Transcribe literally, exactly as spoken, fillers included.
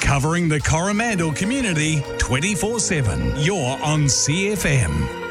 covering the Coromandel community twenty-four seven. You're on C F M.